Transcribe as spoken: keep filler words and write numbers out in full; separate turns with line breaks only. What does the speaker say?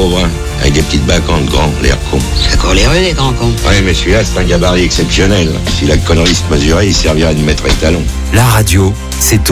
pauvre, hein, avec des petites bacantes grands, l'air con.
C'est encore les rues, les grands cons.
Ouais, mais celui-là, c'est un gabarit exceptionnel. Si la connerie se mesurait, il servirait de maître étalon.
La radio, c'est